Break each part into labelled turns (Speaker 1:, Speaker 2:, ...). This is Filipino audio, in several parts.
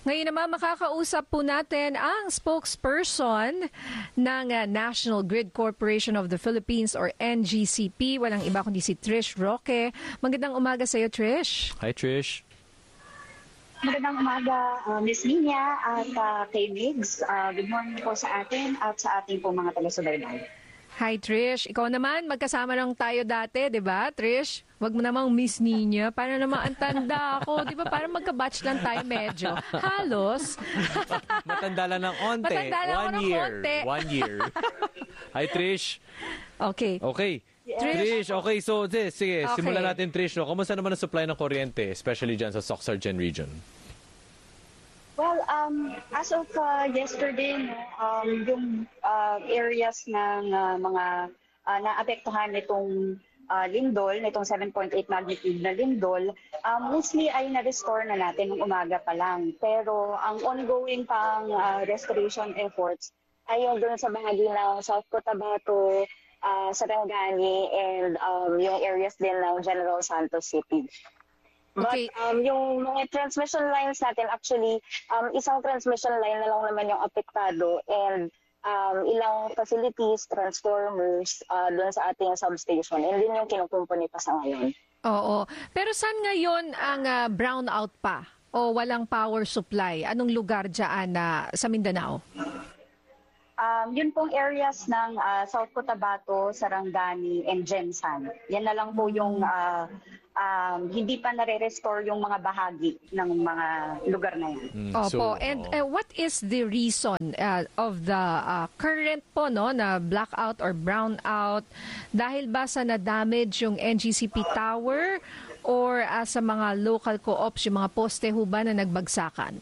Speaker 1: Ngayon naman makakausap po natin ang spokesperson ng National Grid Corporation of the Philippines or NGCP. Walang iba kundi si Trish Roque. Magandang umaga sa iyo, Trish.
Speaker 2: Hi, Trish.
Speaker 3: Magandang umaga, Ms. Linya at kay Migs. Good morning po sa atin at sa ating po mga taga-subaybay.
Speaker 1: Hi, Trish. Ikaw naman, magkasama lang tayo dati, di ba, Trish? Wag mo namang Miss Ninya. Para naman ang tanda ako. Di ba, parang magka-batch lang tayo medyo. Halos.
Speaker 2: Matanda lang ng onte.
Speaker 1: Matanda lang ako ng konti.
Speaker 2: 1 year. Hi, Trish.
Speaker 1: Okay.
Speaker 2: Okay.
Speaker 1: Yes.
Speaker 2: Trish, okay. So, sige,
Speaker 1: Okay.
Speaker 2: simulan natin, Trish. No? Kamusta naman ang supply ng kuryente, especially dyan sa Soc-Sargen region?
Speaker 3: Well, as of yesterday, yung areas ng mga naapektuhan nitong lindol, nitong 7.8 magnitude na lindol, mostly ay na-restore na natin ng umaga pa lang. Pero ang ongoing pang restoration efforts ay yung doon sa bahagi ng South Cotabato, Sarangani, and yung areas din ng General Santos City.
Speaker 1: Okay.
Speaker 3: But yung mga transmission lines natin, actually, isang transmission line na lang naman yung apektado and ilang facilities, transformers doon sa ating substation. And din yung kinukumpuni pa sa ngayon.
Speaker 1: Oo. Pero saan ngayon ang brownout pa? O walang power supply? Anong lugar dyan sa Mindanao?
Speaker 3: Yun pong areas ng South Cotabato, Sarangani, and Gensan. Yan na lang po yung hindi pa nare-restore yung mga bahagi ng mga lugar na yan.
Speaker 1: Opo. And what is the reason of the current po na blackout or brownout? Dahil ba sa na-damage yung NGCP tower or sa mga local co-ops, yung mga poste ho ba na nagbagsakan?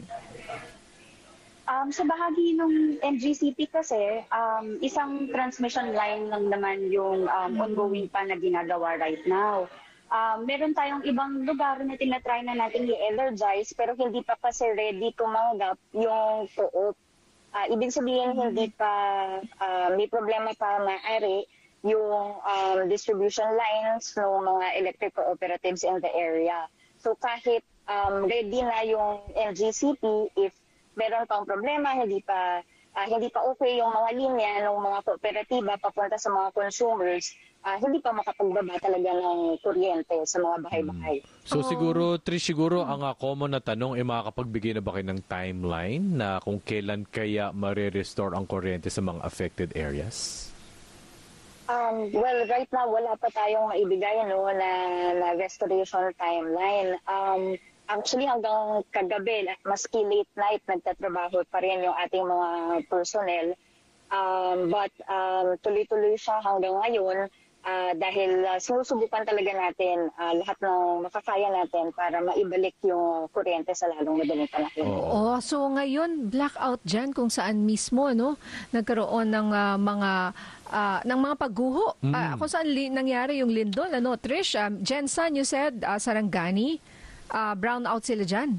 Speaker 3: Sa bahagi ng NGCP kasi, isang transmission line lang naman yung ongoing pa na ginagawa right now. Meron tayong ibang lugar na tinatry na natin i-energize pero hindi pa kasi ready tumanggap yung co-op. Ibig sabihin hindi pa may problema pa maaari yung distribution lines ng mga electric cooperatives in the area. So kahit ready na yung NGCP, if meron pang problema, hindi pa okay yung mga linya ng mga kooperatiba papunta sa mga consumers, hindi pa makapagbaba talaga ng kuryente sa mga bahay-bahay.
Speaker 2: So siguro, Trish, ang common na tanong ay makakapagbigay na ba kayo ng timeline na kung kailan kaya ma-restore ang kuryente sa mga affected areas?
Speaker 3: Well, right now, wala pa tayong maibigay na restoration timeline. Actually, hanggang kagabi, maski late night, nagtatrabaho pa rin yung ating mga personnel. But tuloy-tuloy siya hanggang ngayon dahil sinusubukan talaga natin lahat ng makakaya natin para maibalik yung kuryente sa lalong madaling panahon.
Speaker 1: Oo. So ngayon, blackout dyan kung saan mismo nagkaroon ng mga pagguho. Kung saan nangyari yung lindol. Trish, Gensan, you said, Sarangani, brownout sila dyan?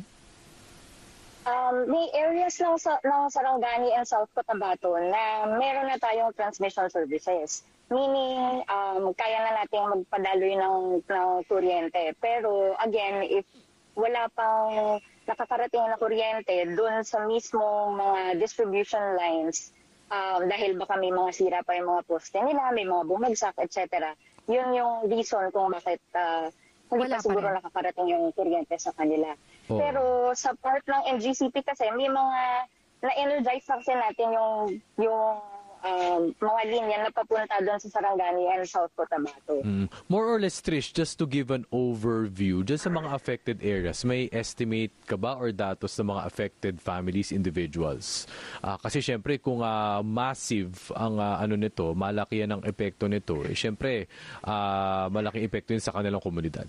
Speaker 3: May areas ng Sarangani and South Cotabato na meron na tayong transmission services. Meaning, kaya na natin magpadaloy ng kuryente. Pero again, if wala pang nakakarating na kuryente doon sa mismong mga distribution lines, dahil baka may mga sira pa yung mga poste nila, may mga bumagsak, etc. Yun yung reason kung bakit hindi pa siguro nakakarating yung kuryente sa kanila. Pero sa part ng NGCP kasi, may mga na-energize kasi natin yung mga linya na papunta doon sa Sarangani and South Cotabato.
Speaker 2: More or less, Trish, just to give an overview, just sa mga affected areas, may estimate ka ba or datos sa mga affected families, individuals? Kasi syempre, kung massive ang nito, malaki yan ang epekto nito, syempre, malaking epekto yun sa kanilang komunidad.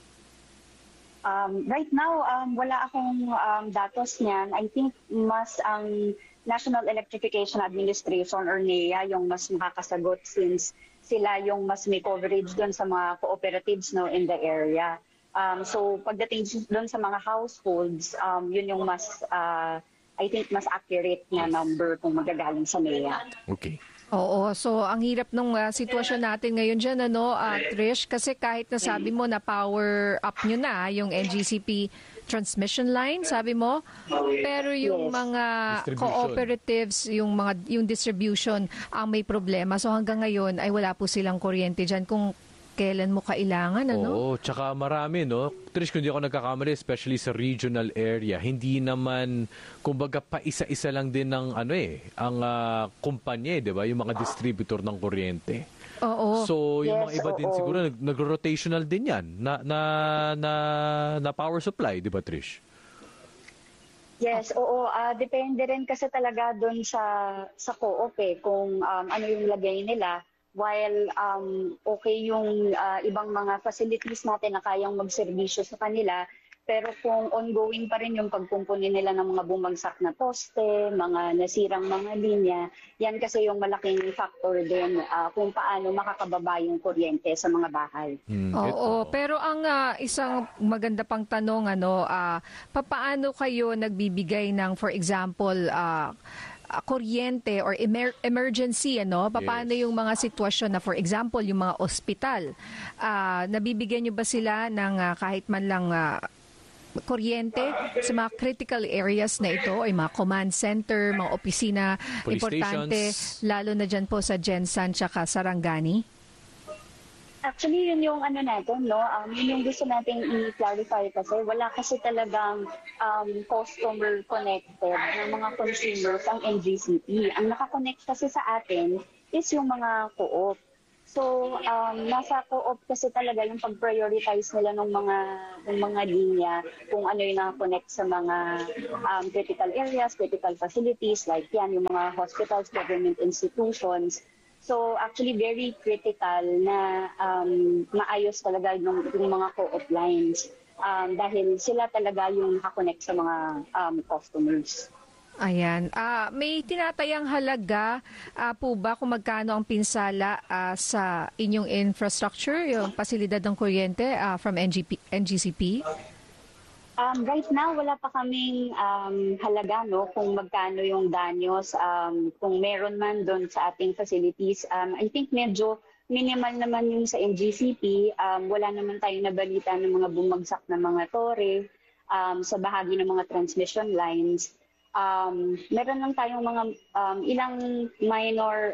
Speaker 3: Right now, wala akong datos niyan. I think mas ang National Electrification Administration or NEA yung mas makakasagot since sila yung mas may coverage doon sa mga cooperatives in the area. So pagdating doon sa mga households, yun yung mas, I think mas accurate na number kung magagaling sa NEA.
Speaker 2: Okay.
Speaker 1: Oo, so ang hirap ng sitwasyon natin ngayon dyan, Trish, kasi kahit nasabi mo na power up nyo na yung NGCP transmission line, sabi mo. Pero yung
Speaker 3: Yes.
Speaker 1: mga
Speaker 2: Distribution.
Speaker 1: cooperatives, yung distribution ang may problema. So hanggang ngayon ay wala po silang kuryente dyan kung kailan mo kailangan, ano?
Speaker 2: Oo, tsaka marami, no? Trish, kung di ako nagkakamali, especially sa regional area, hindi naman, kumbaga, pa-isa-isa lang din ng, ang kumpanya, di ba? Yung mga distributor ng kuryente.
Speaker 1: Oo.
Speaker 2: So, yung mga
Speaker 3: Yes,
Speaker 2: iba din
Speaker 3: oo.
Speaker 2: siguro, nagro-rotational din yan na power supply, di ba, Trish?
Speaker 3: Yes, oo. Depende rin kasi talaga doon sa co-op kung ano yung lagay nila. While okay yung ibang mga facilities natin na kayang magserbisyo sa kanila, pero kung ongoing pa rin yung pagkumpuni nila ng mga bumagsak na poste, mga nasirang mga linya, yan kasi yung malaking factor din kung paano makakababa yung kuryente sa mga bahay.
Speaker 1: Oo, pero ang isang maganda pang tanong, papaano kayo nagbibigay ng, for example, kuryente or emergency, paano
Speaker 2: Yes.
Speaker 1: yung mga sitwasyon na, for example, yung mga ospital, nabibigyan nyo ba sila ng kahit man lang kuryente sa mga critical areas na ito, ay mga command center, mga opisina,
Speaker 2: Police
Speaker 1: importante,
Speaker 2: stations.
Speaker 1: lalo na dyan po sa Jensan tsaka Sarangani?
Speaker 3: Actually, yun yung ano natin, no? Yun yung gusto nating i-clarify kasi wala kasi talagang customer connected ng mga consumers ang NGCP. Ang nakakonect kasi sa atin is yung mga co-op. So, nasa co-op kasi talaga yung pag-prioritize nila ng mga linya kung ano yung nakakonect sa mga critical areas, critical facilities, like yan, yung mga hospitals, government institutions. So actually very critical na maayos talaga yung mga co-op lines dahil sila talaga yung nakakonect sa mga customers.
Speaker 1: Ayan. May tinatayang halaga po ba kung magkano ang pinsala sa inyong infrastructure, yung pasilidad ng kuryente from NGCP?
Speaker 3: Right now, wala pa kaming halaga kung magkano yung danyos. Kung meron man doon sa ating facilities, I think medyo minimal naman yung sa NGCP. Wala naman tayong nabalita ng mga bumagsak na mga tore sa bahagi ng mga transmission lines. Meron lang tayong mga ilang minor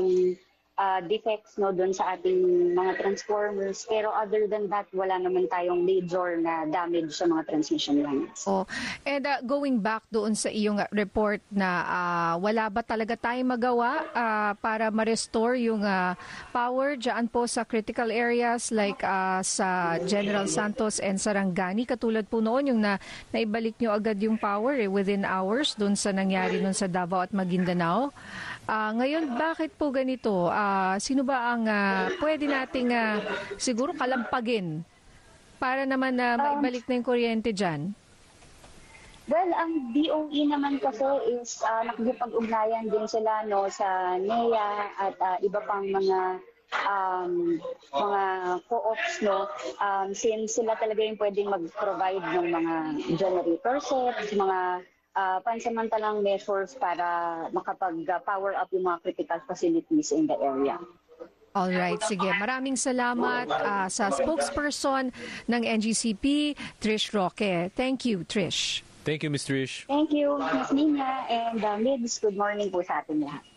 Speaker 3: defects doon sa ating mga transformers, pero other than that wala naman tayong major na damage sa mga transmission lines.
Speaker 1: And going back doon sa iyong report na wala ba talaga tayong magawa para ma-restore yung power dyan po sa critical areas like sa General Santos and Sarangani, katulad po noon yung naibalik nyo agad yung power within hours doon sa nangyari noon sa Davao at Maguindanao. Ngayon, bakit po ganito? Sino ba ang pwede nating siguro kalampagin para naman maibalik na yung kuryente dyan?
Speaker 3: Well, ang DOE naman kasi is nakikipag-ugnayan din sila sa NEA at iba pang mga co-ops since sila talaga yung pwedeng mag-provide ng mga generator sets, mga pansamantalang measures para makapag-power up yung mga critical facilities in the area.
Speaker 1: Alright, sige. Maraming salamat sa spokesperson ng NGCP, Trish Roque. Thank you, Trish.
Speaker 2: Thank you, Ms. Trish.
Speaker 3: Thank you, Ms. Nina, and Mids, good morning po sa atin lahat.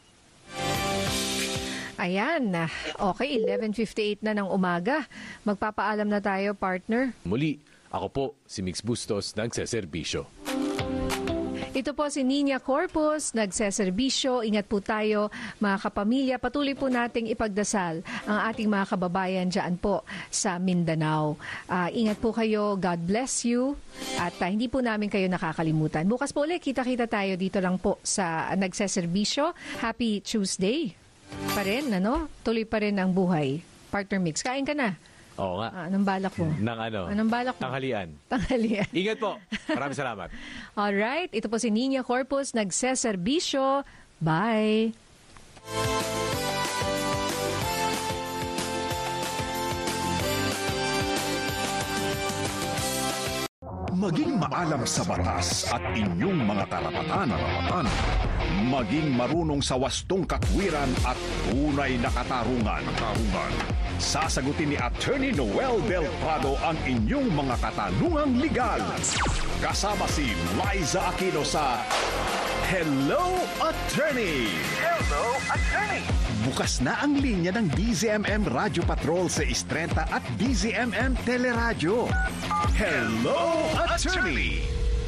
Speaker 1: Ayan, okay, 11:58 na ng umaga. Magpapaalam na tayo, partner.
Speaker 2: Muli, ako po si Mix Bustos, nagseserbisyo.
Speaker 1: Ito po si Nina Corpus, nagseserbisyo. Ingat po tayo mga kapamilya. Patuloy po nating ipagdasal ang ating mga kababayan dyan po sa Mindanao. Ingat po kayo. God bless you. At hindi po namin kayo nakakalimutan. Bukas po ulit, kita-kita tayo dito lang po sa nagseserbisyo. Happy Tuesday pa rin, Tuloy pa rin ang buhay. Partner Mix, kain ka na.
Speaker 2: Oo nga.
Speaker 1: Anong balak mo? Anong balak mo?
Speaker 2: Tanghalian.
Speaker 1: Tanghalian.
Speaker 2: Ingat po. Maraming salamat.
Speaker 1: Alright, ito po si Nina Corpus, nagseserbisyo. Bye!
Speaker 4: Maging maalam sa batas at inyong mga karapatan. Maging marunong sa wastong katwiran at tunay na katarungan. Sasagutin ni Attorney Noel Del Prado ang inyong mga katanungang legal. Kasama si Liza Aquino sa Hello, Attorney!
Speaker 5: Hello, Attorney!
Speaker 4: Bukas na ang linya ng DZMM Radio Patrol sa Istrenta at DZMM Teleradyo. Hello, Attorney!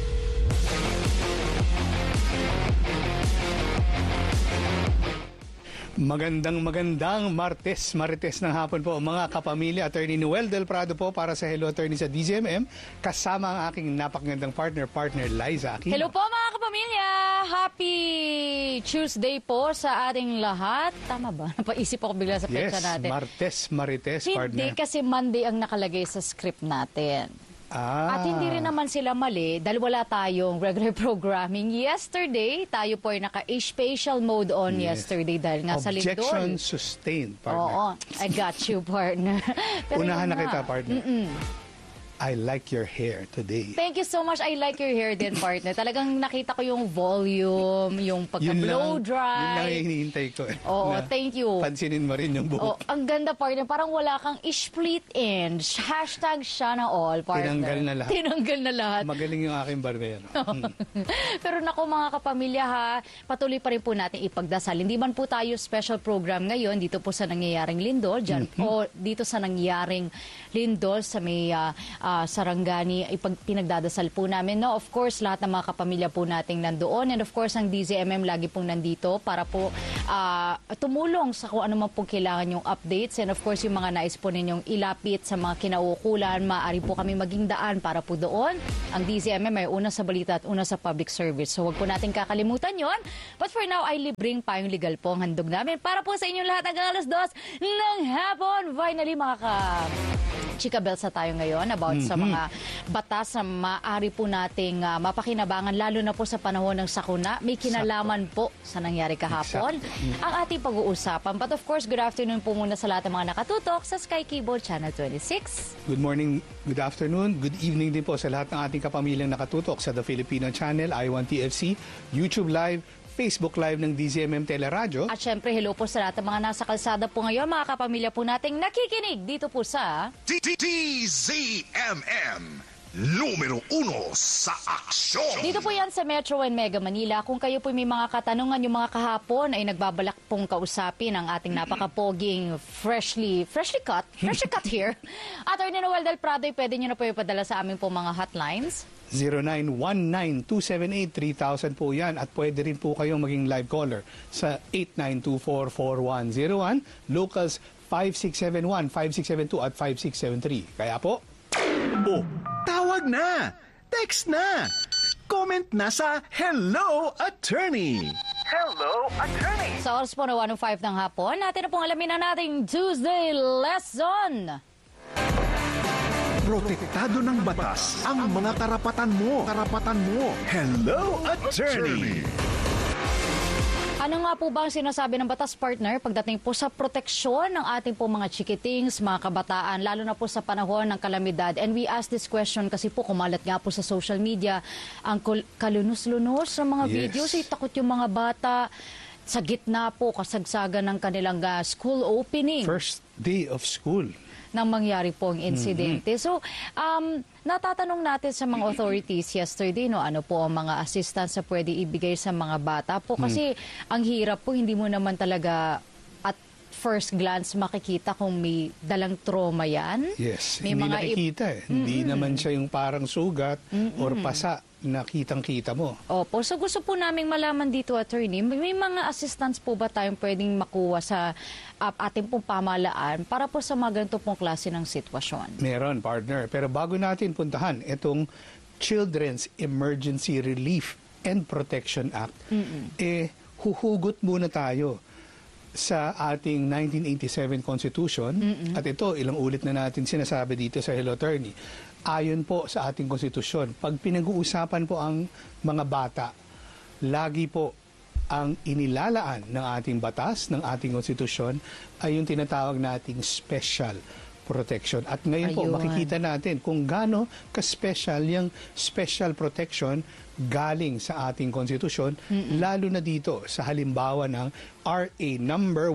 Speaker 6: Magandang Marites ng hapon po mga kapamilya. Attorney Noel Del Prado po para sa Hello Attorney sa DZMM, kasama ang aking napakagandang partner Liza Aquino.
Speaker 7: Hello po mga kapamilya! Happy Tuesday po sa ating lahat. Tama ba? Napaisip ako bigla sa petsa natin.
Speaker 6: Marites, partner.
Speaker 7: Hindi, kasi Monday ang nakalagay sa script natin. At hindi rin naman sila mali dahil wala tayong regular programming. Yesterday, tayo po ay naka-spatial mode on yesterday dahil nga sa Lindol.
Speaker 6: Objection sustained, partner.
Speaker 7: Oo, I got you, partner. Pero
Speaker 6: unahan na kita, partner. I like your hair today.
Speaker 7: Thank you so much. I like your hair din, partner. Talagang nakita ko yung volume, yung pagka-blow dry.
Speaker 6: Yun lang yung hinihintay ko.
Speaker 7: Oo, thank you.
Speaker 6: Pansinin mo rin yung buhok.
Speaker 7: Ang ganda, partner. Parang wala kang split end. Hashtag siya na all, partner.
Speaker 6: Tinanggal na lahat.
Speaker 7: Tinanggal na lahat.
Speaker 6: Magaling yung aking barbero.
Speaker 7: Pero naku mga kapamilya ha, patuloy pa rin po natin ipagdasal. Hindi man po tayo special program ngayon dito po sa nangyayaring Lindol, dyan, o dito sa nangyayaring Lindol sa may Sarangani, pinagdadasal po namin. No? Of course, lahat ng mga kapamilya po nating nandoon. And of course, ang DZMM lagi pong nandito para po tumulong sa kung ano man po kailangan yung updates. And of course, yung mga nais po ninyong ilapit sa mga kinauukulan, maaari po kami maging daan para po doon. Ang DZMM ay una sa balita at una sa public service. So, huwag po natin kakalimutan yon. But for now, ay libreng payong legal po ang handog namin para po sa inyong lahat hanggang alas 2 ng hapon. Finally, Chika Bells na tayo ngayon about sa mga batas na maaari po nating mapakinabangan lalo na po sa panahon ng sakuna. May kinalaman po sa nangyari kahapon ang ating pag-uusapan. But of course, good afternoon po muna sa lahat ng mga nakatutok sa Sky Cable Channel 26.
Speaker 6: Good morning, good afternoon, good evening din po sa lahat ng ating kapamilyang nakatutok sa The Filipino Channel, I1TFC, YouTube Live, Facebook Live ng DZMM Teleradyo.
Speaker 7: At syempre, hello po sa lahat ng mga nasa kalsada po ngayon, mga kapamilya po nating nakikinig dito po sa
Speaker 4: DZMM numero 1 sa aksyon.
Speaker 7: Dito po yan sa Metro and Mega Manila. Kung kayo po may mga katanungan, yung mga kahapon ay nagbabalak pong kausapin ang ating napakapoging freshly cut here. Attorney Noel Del Prado, pwede nyo na po ipadala sa aming po mga hotlines.
Speaker 6: 0919-278-3000 po yan. At pwede rin po kayong maging live caller sa 8924-4101, locals 5671, 5672 at 5673. Kaya po,
Speaker 4: tawag na! Text na! Comment na sa Hello, Attorney!
Speaker 5: Hello, Attorney!
Speaker 7: Sa oras po na 1:05 ng hapon, natin na pong alamin na nating Tuesday Lesson.
Speaker 4: Protektado ng batas ang mga karapatan mo. Hello, Attorney!
Speaker 7: Ano nga po ba ang sinasabi ng batas, partner, pagdating po sa proteksyon ng ating po mga chikitings, mga kabataan, lalo na po sa panahon ng kalamidad? And we ask this question kasi po kumalat nga po sa social media ang kalunos-lunos ng mga videos. Ay, takot yung mga bata sa gitna po kasagsagan ng kanilang school opening.
Speaker 6: first day of school.
Speaker 7: Nang mangyari pong insidente. So, natatanong natin sa mga authorities yesterday, no, ano po ang mga assistance na pwede ibigay sa mga bata po. Kasi ang hirap po, hindi mo naman talaga at first glance makikita kung may dalang trauma yan.
Speaker 6: Yes,
Speaker 7: May
Speaker 6: hindi
Speaker 7: mga
Speaker 6: nakikita eh. Hindi naman siya yung parang sugat or pasa na kitang-kita mo.
Speaker 7: Opo. So gusto po naming malaman dito, attorney, may mga assistance po ba tayong pwedeng makuha sa ating pong pamahalaan para po sa mga ganito pong klase ng sitwasyon?
Speaker 6: Meron, partner. Pero bago natin puntahan itong Children's Emergency Relief and Protection Act, huhugot muna tayo sa ating 1987 Constitution. At ito, ilang ulit na natin sinasabi dito sa Hello Attorney. Ayon po sa ating konstitusyon, pag pinag-uusapan po ang mga bata, lagi po ang inilalaan ng ating batas, ng ating konstitusyon, ay yung tinatawag nating special protection. At ngayon po,
Speaker 7: Ayun.
Speaker 6: makikita natin kung gaano ka-special yung special protection galing sa ating konstitusyon, lalo na dito sa halimbawa ng RA number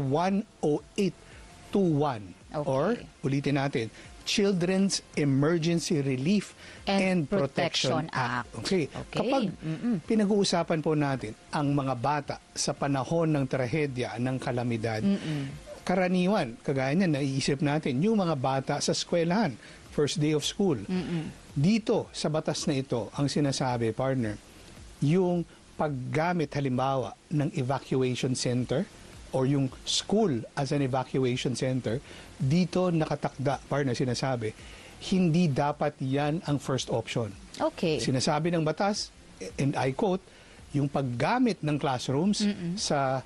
Speaker 6: 10821.
Speaker 7: Okay.
Speaker 6: Or, ulitin natin, Children's Emergency Relief and Protection Act. Okay. Kapag pinag-uusapan po natin ang mga bata sa panahon ng trahedya, ng kalamidad, karaniwan, kagaya niyan, naiisip natin, yung mga bata sa eskwelahan, first day of school. Dito, sa batas na ito, ang sinasabi, partner, yung paggamit halimbawa ng evacuation center or yung school as an evacuation center, dito nakatakda, partner, sinasabi, hindi dapat yan ang first option.
Speaker 7: Okay.
Speaker 6: Sinasabi ng batas, and I quote, yung paggamit ng classrooms sa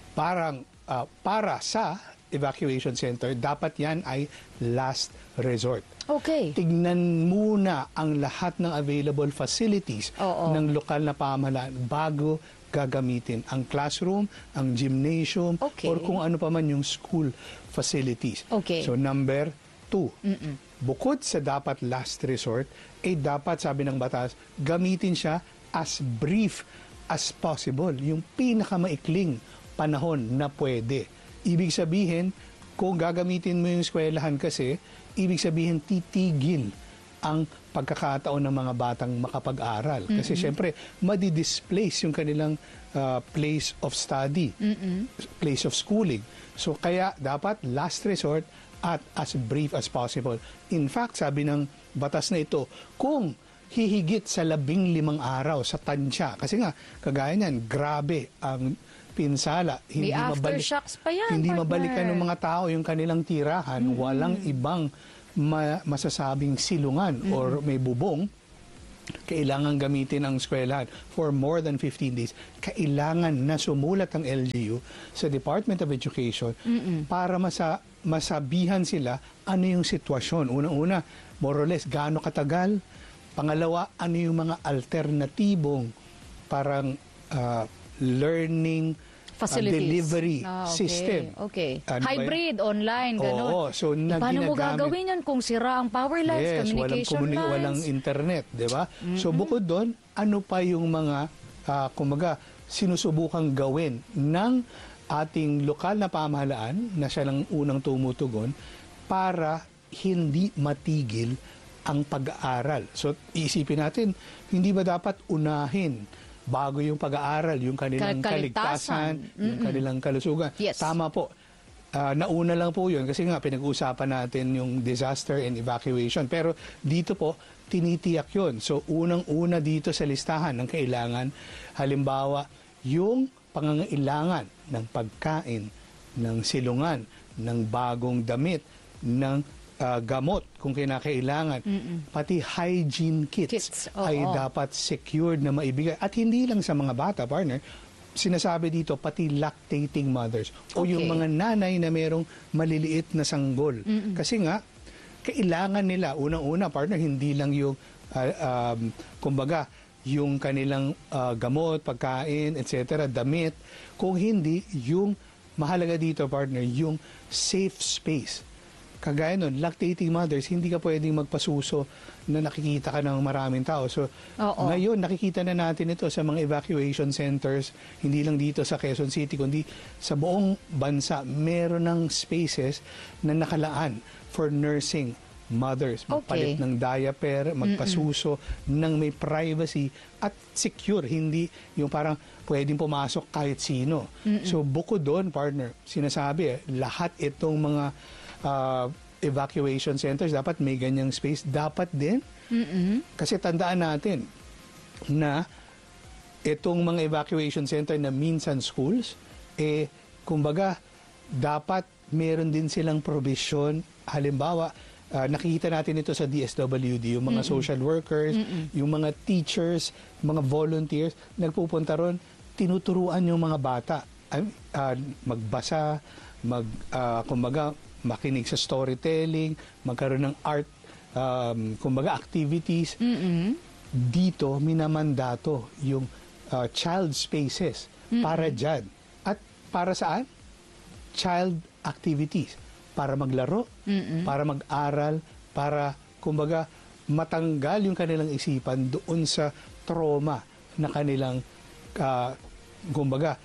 Speaker 6: para sa evacuation center, dapat yan ay last resort.
Speaker 7: Okay.
Speaker 6: Tignan muna ang lahat ng available facilities
Speaker 7: Oo.
Speaker 6: ng lokal na pamahalaan bago gagamitin ang classroom, ang gymnasium,
Speaker 7: Okay.
Speaker 6: or kung ano pa man yung school facilities.
Speaker 7: Okay.
Speaker 6: So number 2, bukod sa dapat last resort, dapat, sabi ng batas, gamitin siya as brief as possible. Yung pinakamaikling panahon na pwede. Ibig sabihin, kung gagamitin mo yung eskwelahan kasi, ibig sabihin titigil ang pagkakataon ng mga batang makapag-aral. Kasi syempre, madi-displace yung kanilang place of study, place of schooling. So kaya dapat last resort at as brief as possible. In fact, sabi ng batas na ito, kung hihigit sa 15 araw sa tansya, kasi nga, kagaya niyan, grabe ang pinsala.
Speaker 7: May aftershocks pa yan,
Speaker 6: Hindi
Speaker 7: partner.
Speaker 6: mabalikan ng mga tao yung kanilang tirahan, walang ibang masasabing silungan or may bubong, kailangan gamitin ang eskwelahan for more than 15 days. Kailangan na sumulat ang LGU sa Department of Education para masabihan sila ano yung sitwasyon. Unang-una, more or less, gaano katagal. Pangalawa, ano yung mga alternatibong parang learning
Speaker 7: Facilities.
Speaker 6: delivery
Speaker 7: Okay.
Speaker 6: system.
Speaker 7: Okay.
Speaker 6: Ano ba
Speaker 7: Hybrid, online, gano'n.
Speaker 6: Oo, so na
Speaker 7: paano mo
Speaker 6: ginagamit-
Speaker 7: gagawin yan kung sira ang power lines, communication lines?
Speaker 6: Walang internet, di ba? So bukod doon, ano pa yung mga, kumaga, sinusubukang gawin ng ating lokal na pamahalaan, na siya lang unang tumutugon, para hindi matigil ang pag-aaral. So iisipin natin, hindi ba dapat unahin bago yung pag-aaral, yung kanilang kaligtasan, yung kanilang kalusugan?
Speaker 7: Yes.
Speaker 6: Tama po. Nauna lang po yun kasi nga pinag-uusapan natin yung disaster and evacuation. Pero dito po, tinitiyak yun. So unang-una dito sa listahan ng kailangan, halimbawa, yung pangangailangan ng pagkain, ng silungan, ng bagong damit, ng gamot kung kinakailangan, pati hygiene kits ay dapat secured na maibigay. At hindi lang sa mga bata, partner, sinasabi dito pati lactating mothers o yung mga nanay na merong maliliit na sanggol. Kasi nga, kailangan nila, unang-una, partner, hindi lang yung, kumbaga, yung kanilang gamot, pagkain, etc., damit. Kung hindi, yung mahalaga dito, partner, yung safe space. Kagaya nun, lactating mothers, hindi ka pwedeng magpasuso na nakikita ka ng maraming tao. So, ngayon, nakikita na natin ito sa mga evacuation centers, hindi lang dito sa Quezon City, kundi sa buong bansa, meron ng spaces na nakalaan for nursing mothers. Magpalit ng diaper, magpasuso, ng may privacy at secure. Hindi yung parang pwedeng pumasok kahit sino. So, bukod doon, partner, sinasabi, lahat itong mga evacuation centers, dapat may ganyang space. Dapat din. Kasi tandaan natin na itong mga evacuation center na minsan schools, kumbaga, dapat meron din silang provision. Halimbawa, nakikita natin ito sa DSWD, yung mga social workers, yung mga teachers, mga volunteers, nagpupunta ron, tinuturuan yung mga bata. Magbasa, kumbaga, makinig sa storytelling, magkaroon ng art, kumbaga activities. Dito, minamandato yung child spaces para dyan. At para saan? Child activities. para maglaro, para mag-aral, para kumbaga matanggal yung kanilang isipan doon sa trauma na kanilang kumbaga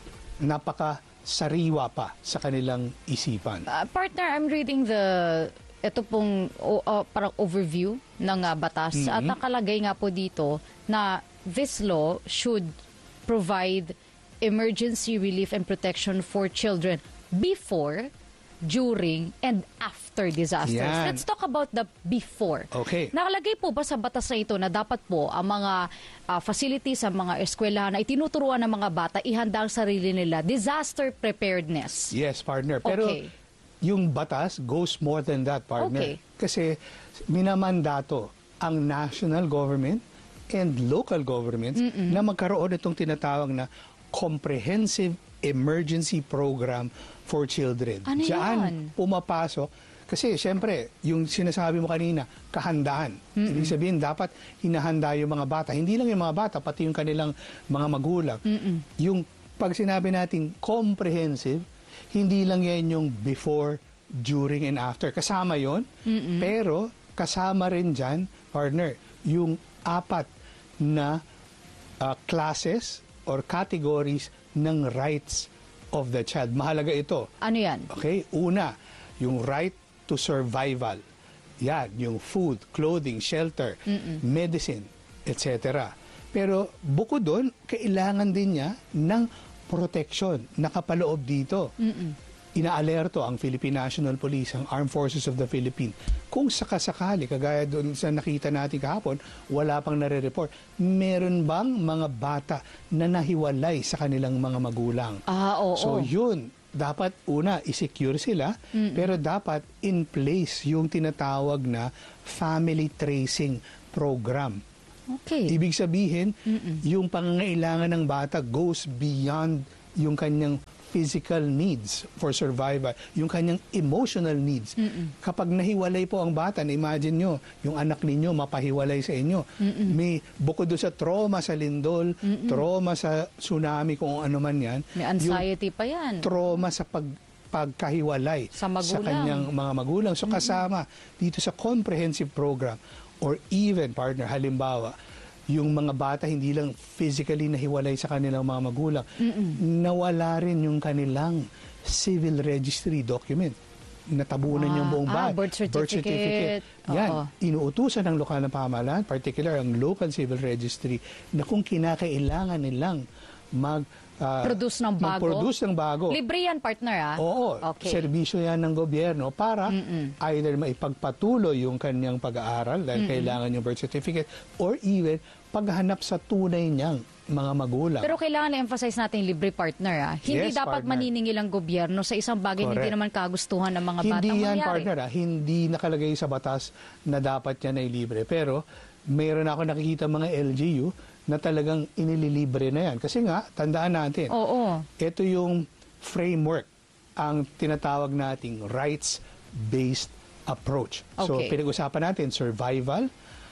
Speaker 6: napaka-sariwa pa sa kanilang isipan.
Speaker 7: Partner, I'm reading ito pong parang overview ng batas at nakalagay nga po dito na this law should provide emergency relief and protection for children before, during, and after disasters.
Speaker 6: Yan.
Speaker 7: Let's talk about the before.
Speaker 6: Okay.
Speaker 7: Nakalagay po ba sa batas na ito na dapat po ang mga facilities, ang mga eskwelahan na itinuturuan ng mga bata, ihanda ang sarili nila, disaster preparedness?
Speaker 6: Yes, partner. Pero
Speaker 7: Okay.
Speaker 6: yung batas goes more than that, partner.
Speaker 7: Okay.
Speaker 6: Kasi minamandato ang national government and local governments na magkaroon itong tinatawag na comprehensive emergency program for children.
Speaker 7: Ano
Speaker 6: Diyan
Speaker 7: yan?
Speaker 6: pumapasok kasi siyempre, yung sinasabi mo kanina, kahandaan. Ibig sabihin, dapat hinahanda yung mga bata. Hindi lang yung mga bata, pati yung kanilang mga magulang. Yung pag sinabi natin comprehensive, hindi lang yan yung before, during, and after. Kasama yon, pero kasama rin dyan, partner, yung 4 na classes or categories ng rights of the child. Mahalaga ito.
Speaker 7: Ano yan?
Speaker 6: Okay? Una, yung right to survival. Yan, yung food, clothing, shelter, medicine, etc. Pero bukod doon, kailangan din niya ng protection. Nakapaloob dito. Inaalerto ang Philippine National Police, ang Armed Forces of the Philippines. Kung sakasakali, kagaya doon sa nakita natin kahapon, wala pang nare-report, meron bang mga bata na nahiwalay sa kanilang mga magulang?
Speaker 7: Oo.
Speaker 6: So yun, dapat una, i-secure sila, pero dapat in place yung tinatawag na family tracing program.
Speaker 7: Okay.
Speaker 6: Ibig sabihin, yung pangangailangan ng bata goes beyond yung kanyang physical needs for survival, yung kanyang emotional needs. Kapag nahiwalay po ang bata, na-imagine nyo, yung anak ninyo mapahiwalay sa inyo. May bukod doon sa trauma sa lindol, trauma sa tsunami, kung ano man yan.
Speaker 7: May anxiety pa yan.
Speaker 6: Trauma sa pagkahiwalay
Speaker 7: Sa magulang.
Speaker 6: kanyang mga magulang. So kasama dito sa comprehensive program or even, partner, halimbawa, yung mga bata hindi lang physically nahiwalay sa kanilang mga magulang, nawala rin yung kanilang civil registry document. Natabunan yung buong bahay.
Speaker 7: Birth certificate.
Speaker 6: Yan,
Speaker 7: Oo.
Speaker 6: inuutusan ng lokal na pamahalaan, particular ang local civil registry, na kung kinakailangan nilang
Speaker 7: Produce ng bago?
Speaker 6: mag-produce ng bago.
Speaker 7: Libre yan, partner,
Speaker 6: Oo,
Speaker 7: Okay.
Speaker 6: serbisyo yan ng gobyerno para either maipagpatuloy yung kanyang pag-aaral dahil kailangan yung birth certificate or even paghanap sa tunay niyang mga magulang.
Speaker 7: Pero kailangan na-emphasize natin libre, partner. Hindi
Speaker 6: Yes,
Speaker 7: dapat
Speaker 6: partner.
Speaker 7: maniningil ang gobyerno sa isang bagay na hindi
Speaker 6: Correct.
Speaker 7: naman kagustuhan ng mga batang
Speaker 6: Hindi yan,
Speaker 7: mangyari.
Speaker 6: partner. Hindi nakalagay sa batas na dapat yan ay libre. Pero mayroon ako nakikita mga LGU na talagang inililibre na yan. Kasi nga, tandaan natin,
Speaker 7: Oo.
Speaker 6: ito yung framework, ang tinatawag nating rights-based approach. So,
Speaker 7: Okay.
Speaker 6: pinag-usapan natin survival,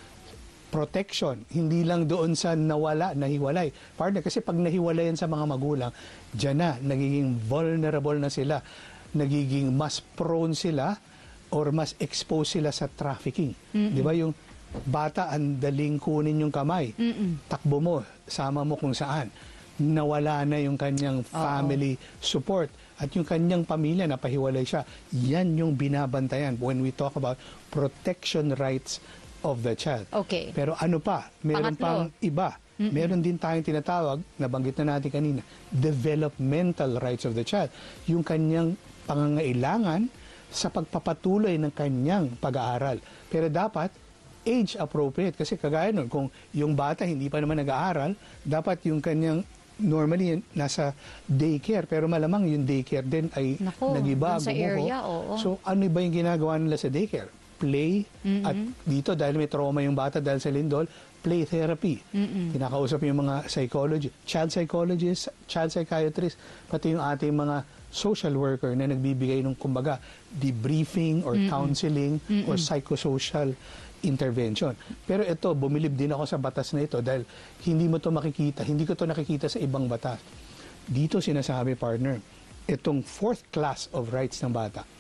Speaker 6: protection, hindi lang doon sa nawala, nahiwalay. Partner, kasi pag nahiwalayan sa mga magulang, dyan na, nagiging vulnerable na sila, nagiging mas prone sila or mas exposed sila sa trafficking. Di ba yung bata, ang daling kunin yung kamay, takbo mo, sama mo kung saan. Nawala na yung kanyang family support at yung kanyang pamilya, napahiwalay siya. Yan yung binabantayan when we talk about protection rights of the child.
Speaker 7: Okay.
Speaker 6: Pero ano pa? Meron
Speaker 7: Pangatlo.
Speaker 6: pang iba. Meron din tayong tinatawag, nabanggit na natin kanina, developmental rights of the child. Yung kanyang pangangailangan sa pagpapatuloy ng kanyang pag-aaral. Pero dapat age appropriate kasi kagaya nun, kung yung bata hindi pa naman nag-aaral, dapat yung kanyang normally nasa daycare, pero malamang yung daycare din ay
Speaker 7: Nako,
Speaker 6: nagiba,
Speaker 7: dun sa
Speaker 6: gumuho.
Speaker 7: area, oo.
Speaker 6: So ano ba yung ginagawa nila sa daycare? Play, at dito dahil may trauma yung bata dahil sa lindol, play therapy. Kinakausap yung mga child psychologist, child psychiatrist, pati yung ating mga social worker na nagbibigay ng kumbaga debriefing or counseling or psychosocial intervention. Pero ito, bumilib din ako sa batas na ito dahil hindi mo to makikita, hindi ko to nakikita sa ibang batas. Dito sinasabi, partner, itong 4th class of rights ng bata,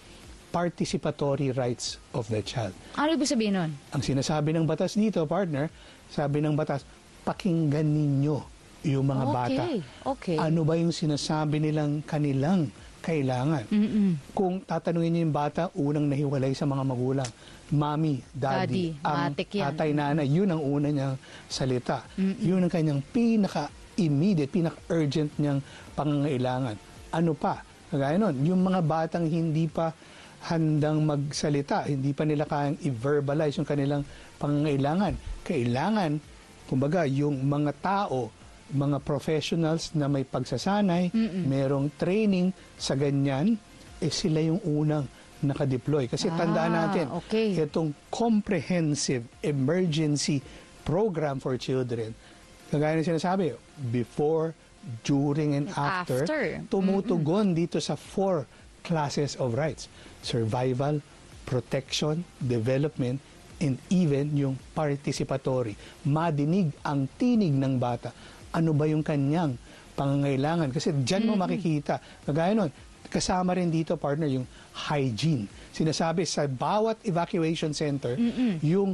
Speaker 6: participatory rights of the child.
Speaker 7: Ano ibig sabihin nun?
Speaker 6: Ang sinasabi ng batas dito, partner, sabi ng batas, pakinggan ninyo yung mga bata.
Speaker 7: Okay.
Speaker 6: Ano ba yung sinasabi nilang kanilang kailangan? Kung tatanungin niyo yung bata, unang nahiwalay sa mga magulang. Mami, daddy, ang
Speaker 7: matik yan.
Speaker 6: tatay, nanay, yun ang una niyang salita. Yun ang kanyang pinaka-immediate, pinaka-urgent niyang pangangailangan. Ano pa? Kagaya nun, yung mga batang hindi pa handang magsalita, hindi pa nila kayang i-verbalize yung kanilang pangangailangan. Kailangan, kumbaga, yung mga tao, mga professionals na may pagsasanay, merong training sa ganyan, sila yung unang nakadeploy. Kasi tandaan natin, itong comprehensive emergency program for children, kagaya ng sinasabi, before, during, and after. Tumutugon dito sa 4 classes of rights. Survival, protection, development, and even yung participatory. Madinig ang tinig ng bata. Ano ba yung kanyang pangangailangan? Kasi dyan mo makikita. Kagaya nun, kasama rin dito, partner, yung hygiene. Sinasabi sa bawat evacuation center, yung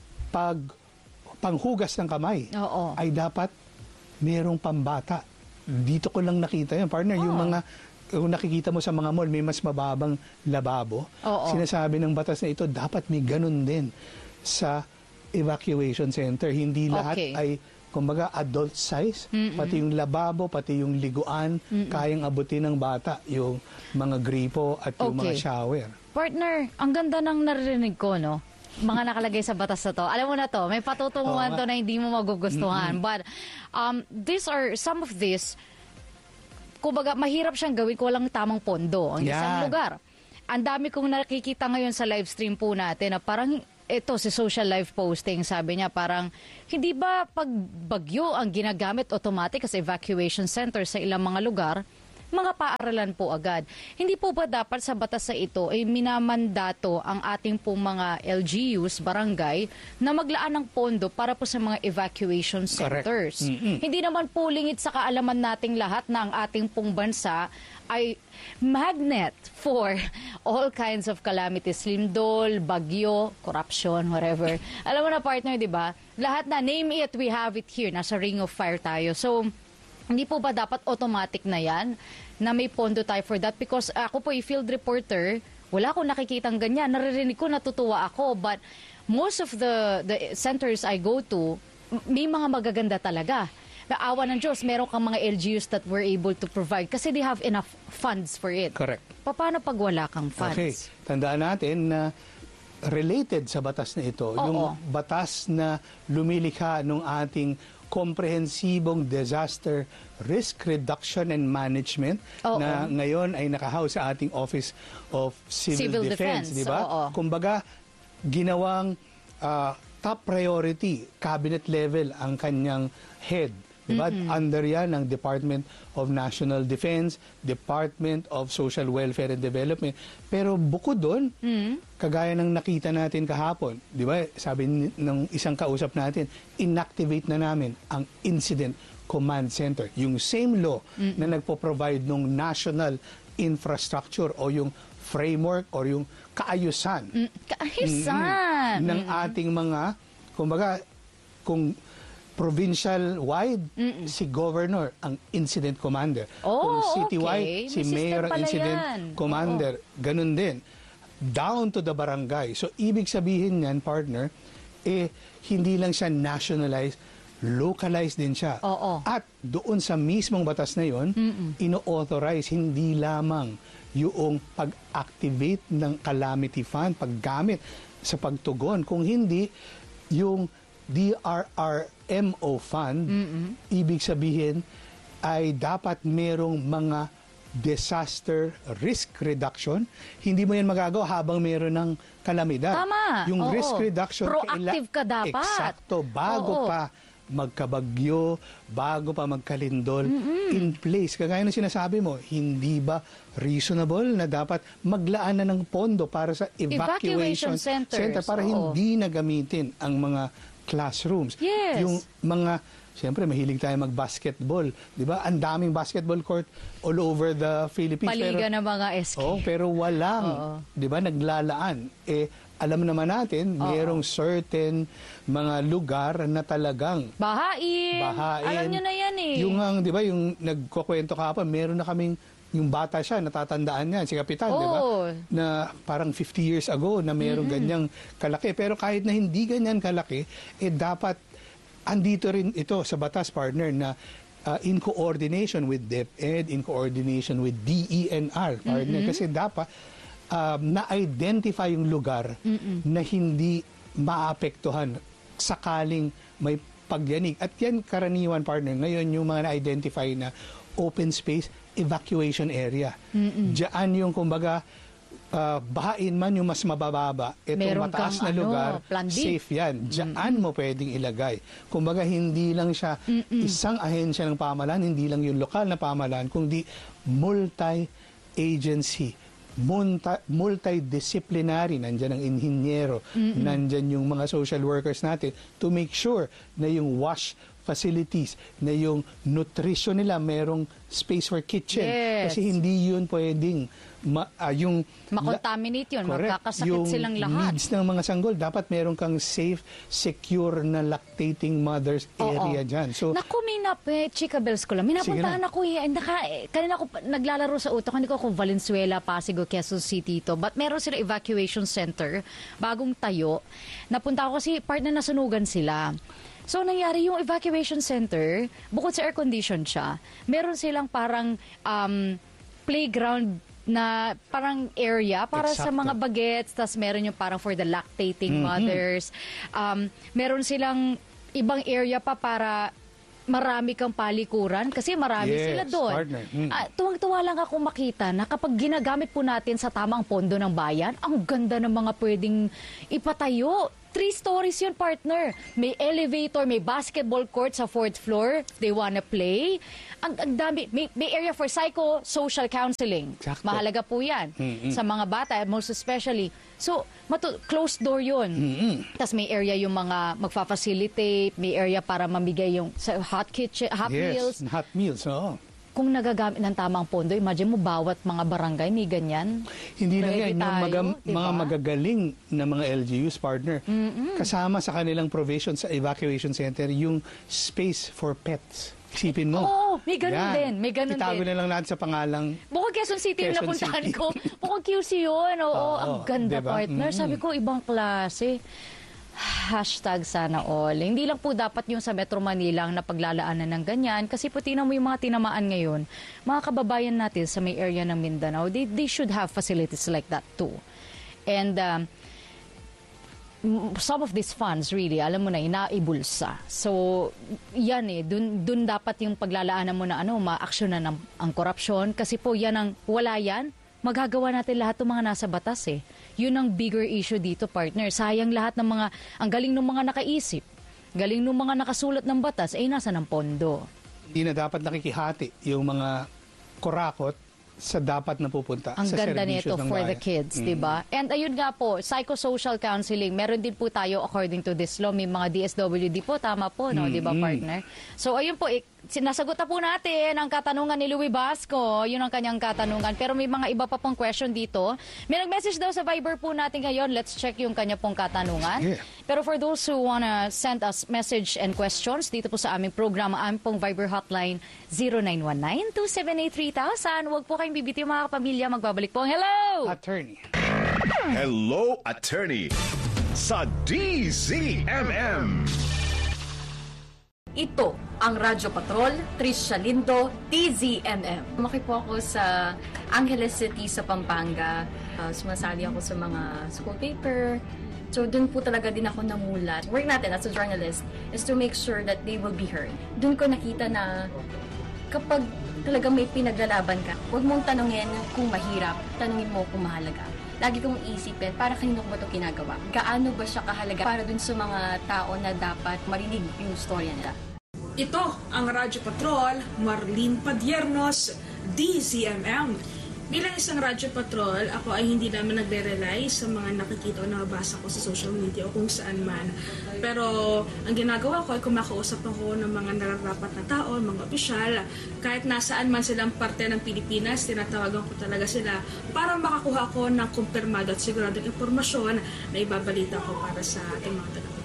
Speaker 6: panghugas ng kamay ay dapat merong pambata. Dito ko lang nakita yun, partner. Yung mga, kung nakikita mo sa mga mall, may mas mababang lababo. Sinasabi ng batas na ito, dapat may ganun din sa evacuation center. Hindi lahat ay kumbaga adult size, pati yung lababo, pati yung liguan, kayang abutin ng bata, yung mga gripo at yung mga shower.
Speaker 7: Partner, ang ganda ng narinig ko, no? Mga nakalagay sa batas na to. Alam mo na to, may patutunguhan to na hindi mo magugustuhan. But these are some of this, kumbaga mahirap siyang gawin kung walang tamang pondo ang isang lugar. Ang dami kong nakikita ngayon sa live stream po natin na parang ito, si Social Life Posting, sabi niya parang, hindi ba pag bagyo ang ginagamit automatic as evacuation center sa ilang mga lugar, mga paaralan po agad. Hindi po ba dapat sa batas sa ito ay minamandato ang ating pong mga LGUs, barangay, na maglaan ng pondo para po sa mga evacuation centers? Hindi naman po lingid sa kaalaman nating lahat na ang ating pong bansa ay magnet for all kinds of calamities, lindol, bagyo, corruption, whatever. Alam mo na, partner, di ba? Lahat na, name it, we have it here. Nasa ring of fire tayo. So, hindi po ba dapat automatic na yan na may pondo tayo for that? Because ako po, field reporter, wala akong nakikitang ganyan. Naririnig ko, natutuwa ako. But most of the centers I go to, may mga magaganda talaga. Naawa ng Diyos, meron kang mga LGUs that were able to provide kasi they have enough funds for it.
Speaker 6: Correct.
Speaker 7: Paano pag wala kang funds?
Speaker 6: Okay. Tandaan natin na related sa batas na ito, yung batas na lumilikha ng ating komprehensibong disaster risk reduction and management na ngayon ay nakahouse sa ating Office of Civil Defense, di ba? Kumbaga, ginawang top priority, cabinet level ang kanyang head. Diba? Under yan ng Department of National Defense, Department of Social Welfare and Development. Pero bukod doon, kagaya ng nakita natin kahapon, di ba? Sabi ng isang kausap natin, inactivate na namin ang Incident Command Center. Yung same law na nagpo-provide ng national infrastructure o yung framework or yung kaayusan. Ng ating mga, kumbaga, kung provincial-wide, si governor ang incident commander. Kung city-wide, si mayor ang incident commander. Ganun din. Down to the barangay. So, ibig sabihin niyan, partner, hindi lang siya nationalized, localized din siya. At doon sa mismong batas na yon, ino-authorize hindi lamang yung pag-activate ng calamity fund, paggamit sa pagtugon, kung hindi yung DRRMO fund, ibig sabihin ay dapat merong mga disaster risk reduction. Hindi mo yan magagawa habang meron ng kalamidad.
Speaker 7: Tama.
Speaker 6: Yung risk reduction,
Speaker 7: proactive ka dapat.
Speaker 6: Eksakto. Bago pa magkabagyo, bago pa magkalindol, in place. Kagaya ng sinasabi mo, hindi ba reasonable na dapat maglaan na ng pondo para sa evacuation center para hindi na gamitin ang mga classrooms.
Speaker 7: Yes.
Speaker 6: Yung mga Siyempre, mahilig tayo mag-basketball. Di ba? Ang daming basketball court all over the Philippines.
Speaker 7: Paliga na mga SK.
Speaker 6: Pero walang, di ba, naglalaan. Alam naman natin, mayroong certain mga lugar na talagang
Speaker 7: Bahain. Alam nyo na yan eh.
Speaker 6: Yung, di ba, yung nagkukwento kahapon, meron na kaming yung bata siya, natatandaan niya, si Kapitan, di ba? Na parang 50 years ago na mayroong ganyang kalaki. Pero kahit na hindi ganyan kalaki, dapat andito rin ito sa batas, partner, na in coordination with DepEd, in coordination with DENR, partner. Kasi dapat na-identify yung lugar na hindi maapektuhan sakaling may pagyanig. At yan karaniwan, partner. Ngayon yung mga na-identify na open space evacuation area. Diyan yung kumbaga bahain man yung mas mabababa, itong mataas na lugar, safe yan. Diyan mo pwedeng ilagay. Kumbaga hindi lang siya isang ahensya ng pamahalaan, hindi lang yung lokal na pamahalaan, kundi multi-agency, multidisciplinary, nandyan ang inhinyero, nandyan yung mga social workers natin to make sure na yung wash facilities, na yung nutrition nila, merong space for kitchen. Kasi hindi yun pwedeng yung
Speaker 7: makontaminate yun, magkakasakit silang lahat.
Speaker 6: Yung needs ng mga sanggol, dapat meron kang safe, secure na lactating mothers area dyan. So,
Speaker 7: naku, chika bells ko lang. Minapuntahan ako kanina ako naglalaro sa utak, hindi ko kung Valenzuela, Pasig o Quezon City to. But meron sila evacuation center, bagong tayo. Napunta ako kasi partner na sunugan sila. So, nangyari yung evacuation center, bukod sa air condition siya, meron silang parang playground na parang area para sa mga bagets, tas meron yung parang for the lactating mothers. Meron silang ibang area pa para marami kang palikuran kasi marami sila doon. Tuwang-tuwa lang ako makita na kapag ginagamit po natin sa tamang pondo ng bayan, ang ganda ng mga pwedeng ipatayo. 3 stories yun, partner. May elevator, may basketball court sa 4th floor. They wanna play. Ang dami. May area for psycho-social counseling.
Speaker 6: Exacto.
Speaker 7: Mahalaga po yan sa mga bata, most especially. So, closed door yun. Tapos may area yung mga magfa-facilitate, may area para mamigay yung hot meals.
Speaker 6: Hot meals, oo.
Speaker 7: Kung nagagamit ng tamang pondo, imagine mo bawat mga barangay may ganyan.
Speaker 6: Hindi lang yan, yung mga magagaling na mga LGUs, partner, kasama sa kanilang provision sa evacuation center, yung space for pets. Isipin mo.
Speaker 7: Oo, may ganun din. May ganun
Speaker 6: Itago
Speaker 7: din.
Speaker 6: na lang natin sa pangalang
Speaker 7: Bukod Quezon City yung napuntahan ko. Bukod QC yun. Oo, ang ganda, diba? Partner. Sabi ko, ibang klase. #sana all. Hindi lang po dapat yung sa Metro Manila ang napaglalaanan ng ganyan kasi po tingnan mo yung mga tinamaan ngayon, mga kababayan natin sa may area ng Mindanao, they should have facilities like that too. And some of these funds really, alam mo na, inaibulsa. So, yan dun dapat yung paglalaanan mo na ma-actionan ang korupsyon kasi po yan ang, wala yan, magagawa natin lahat ng mga nasa batas eh. Yun ang bigger issue dito, partner. Sayang lahat ng mga, ang galing ng mga nakaisip, galing ng mga nakasulat ng batas, nasa ng pondo.
Speaker 6: Hindi na dapat nakikihati yung mga kurakot sa dapat na pupunta
Speaker 7: ang
Speaker 6: sa
Speaker 7: ganda
Speaker 6: serbisyo
Speaker 7: nito
Speaker 6: ng
Speaker 7: for
Speaker 6: bayan.
Speaker 7: the kids, diba? And ayun nga po, psychosocial counseling, meron din po tayo according to this law, may mga DSWD po, tama po, no? Diba, partner? So ayun po, sinasagot na po natin ang katanungan ni Louie Basco, yun ang kanyang katanungan. Pero may mga iba pa pong question dito. May nag-message daw sa Viber po natin ngayon, let's check yung kanya pong katanungan.
Speaker 6: Yeah.
Speaker 7: Pero for those who wanna send us message and questions dito po sa aming programa, aming pong Viber hotline 0919-278-3000. Huwag po kayong bibitiw mga kapamilya, magbabalik po ang hello!
Speaker 6: Attorney.
Speaker 4: Hello, Attorney sa DZMM.
Speaker 8: Ito ang Radyo Patrol, Trisha Lindo, DZMM. Lumaki po ako sa Angeles City sa Pampanga. Sumasali ako sa mga school paper. So dun po talaga din ako namulat. Work natin as a journalist is to make sure that they will be heard. Dun ko nakita na kapag talaga may pinaglalaban ka, huwag mong tanungin kung mahirap, tanungin mo kung mahalaga. Lagi kong isipin, para kanino ko ba ito ginagawa? Gaano ba siya kahalaga para dun sa mga tao na dapat marinig yung storya nila?
Speaker 9: Ito ang Radyo Patrol, Marlene Padiernos, DZMM. Bilang isang radyo patrol, ako ay hindi naman nagre-rely sa mga nakikita o nabasa ko sa social media o kung saan man. Pero ang ginagawa ko ay kumakausap ako ng mga nararapat na tao, mga opisyal. Kahit nasaan man silang parte ng Pilipinas, tinatawagan ko talaga sila para makakuha ko ng kumpirmado at siguradong impormasyon na ibabalita ko para sa ating mga tagapakinig.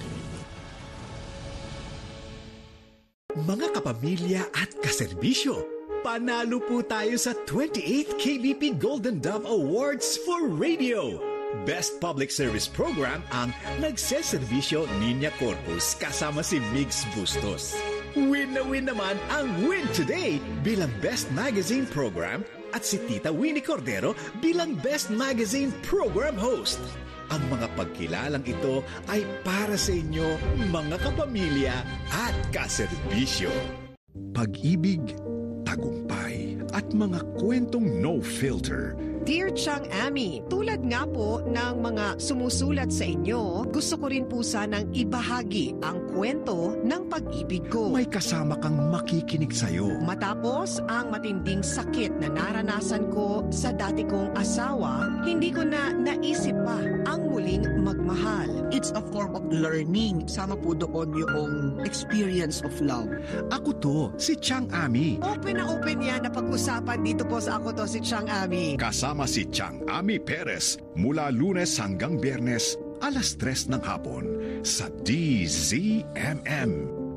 Speaker 10: Mga kapamilya at kaserbisyo, panalo po tayo sa 28th KBP Golden Dove Awards for Radio. Best Public Service Program ang Nagseserbisyo Niña Corpus kasama si Migs Bustos. Win na win naman ang Win Today bilang Best Magazine Program at si Tita Winnie Cordero bilang Best Magazine Program Host. Ang mga pagkilalang ito ay para sa inyo, mga kapamilya at kaserbisyo. Pag-ibig, tagumpay at mga kwentong no filter.
Speaker 11: Dear Chang Ami, tulad nga po ng mga sumusulat sa inyo, gusto ko rin po sanang ibahagi ang kwento ng pag-ibig ko.
Speaker 10: May kasama kang makikinig sa'yo.
Speaker 11: Matapos ang matinding sakit na naranasan ko sa dati kong asawa, hindi ko na naisip pa ang muling magmahal.
Speaker 12: It's a form of learning. Sama po doon yung experience of love.
Speaker 10: Ako to, si Chang Ami.
Speaker 11: Open na open yan na pag-usapan dito po sa Ako To, si Chang Ami.
Speaker 4: Kasama si Chang Ami Perez mula Lunes hanggang Biyernes, alas 3 ng hapon sa DZMM.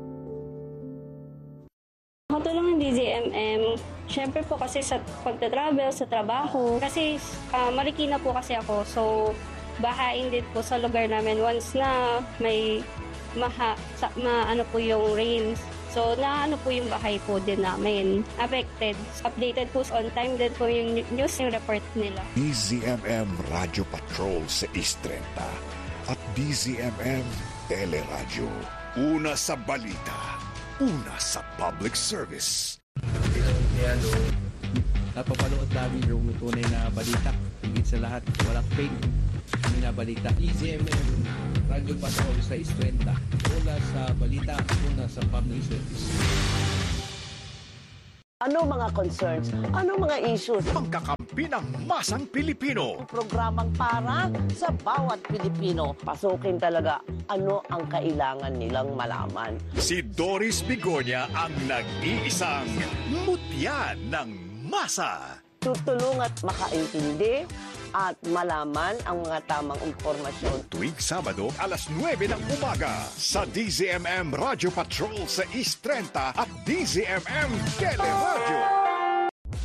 Speaker 13: Makatulong ng DZMM, syempre po kasi sa pagta-travel, sa trabaho, kasi Marikina po kasi ako, so bahain din po sa lugar namin once na may ano po yung rains. So, ano po yung bahay po din namin affected. Updated po on time din po yung news yung report nila.
Speaker 4: DZMM Radio Patrol sa East 30 at DZMM Teleradyo. Una sa balita, una sa public service.
Speaker 14: Napapanood namin yung tunay na balita. Higit sa lahat, walang fake. Balita. DZMM Radio Patrol sa East 30. Una sa balita, una sa public service.
Speaker 15: Ano mga concerns? Ano mga issues?
Speaker 4: Pangkakampi ng masang Pilipino.
Speaker 15: Programang para sa bawat Pilipino. Pasukin talaga ano ang kailangan nilang malaman.
Speaker 4: Si Doris Bigonya ang nag-iisang mutya ng masa.
Speaker 15: Tutulong at makaintindi at malaman ang mga tamang impormasyon.
Speaker 4: Tuwing Sabado, alas 9 ng umaga sa DZMM Radio Patrol sa East 30 at DZMM Teleradyo.